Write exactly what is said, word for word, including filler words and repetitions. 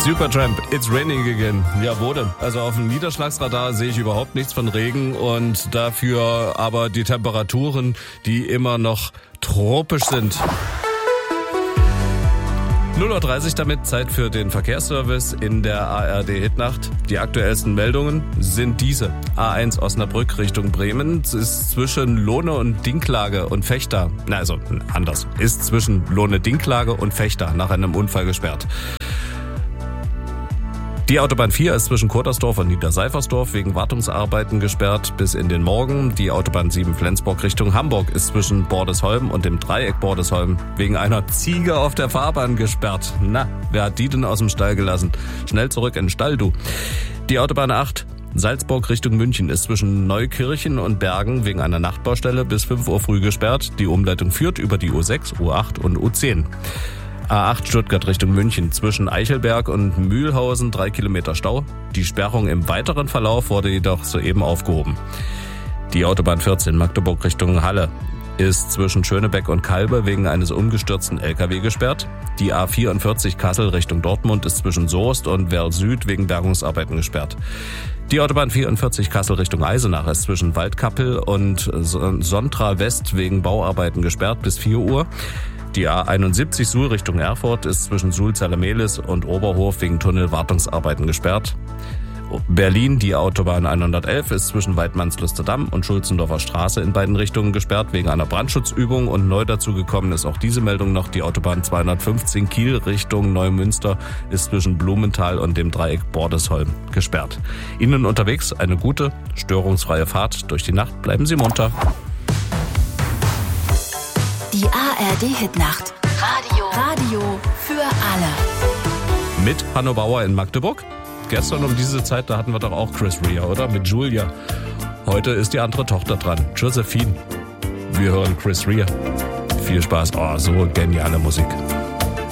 Supertramp, it's raining again. Ja, wo denn? Also auf dem Niederschlagsradar sehe ich überhaupt nichts von Regen und dafür aber die Temperaturen, die immer noch tropisch sind. null Uhr dreißig damit, Zeit für den Verkehrsservice in der A R D-Hitnacht. Die aktuellsten Meldungen sind diese. A eins Osnabrück Richtung Bremen ist zwischen Lohne und Dinklage und Vechta, na also anders, ist zwischen Lohne Dinklage und Vechta nach einem Unfall gesperrt. Die Autobahn vier ist zwischen Kurtersdorf und Niederseifersdorf wegen Wartungsarbeiten gesperrt bis in den Morgen. Die Autobahn sieben Flensburg Richtung Hamburg ist zwischen Bordesholm und dem Dreieck Bordesholm wegen einer Ziege auf der Fahrbahn gesperrt. Na, wer hat die denn aus dem Stall gelassen? Schnell zurück in den Stall, du. Die Autobahn acht Salzburg Richtung München ist zwischen Neukirchen und Bergen wegen einer Nachtbaustelle bis fünf Uhr früh gesperrt. Die Umleitung führt über die U sechs, U acht und U zehn. A acht Stuttgart Richtung München zwischen Eichelberg und Mühlhausen drei Kilometer Stau. Die Sperrung im weiteren Verlauf wurde jedoch soeben aufgehoben. Die Autobahn vierzehn Magdeburg Richtung Halle ist zwischen Schönebeck und Kalbe wegen eines umgestürzten L K W gesperrt. Die A vierundvierzig Kassel Richtung Dortmund ist zwischen Soest und Werl Süd wegen Bergungsarbeiten gesperrt. Die Autobahn vierundvierzig Kassel Richtung Eisenach ist zwischen Waldkappel und Sontra West wegen Bauarbeiten gesperrt bis vier Uhr. Die A einundsiebzig Suhl Richtung Erfurt ist zwischen Suhl-Zerlemelis und Oberhof wegen Tunnelwartungsarbeiten gesperrt. Berlin, die Autobahn hundertelf ist zwischen Weidmanns-Lüsterdamm und Schulzendorfer Straße in beiden Richtungen gesperrt wegen einer Brandschutzübung und neu dazugekommen ist auch diese Meldung noch. Die Autobahn zweihundertfünfzehn Kiel Richtung Neumünster ist zwischen Blumenthal und dem Dreieck Bordesholm gesperrt. Ihnen unterwegs eine gute, störungsfreie Fahrt durch die Nacht. Bleiben Sie munter. Die A R D-Hitnacht. Radio. Radio für alle. Mit Hanno Bauer in Magdeburg. Gestern um diese Zeit, da hatten wir doch auch Chris Rea, oder? Mit Julia. Heute ist die andere Tochter dran, Josephine. Wir hören Chris Rea. Viel Spaß. Oh, so geniale Musik.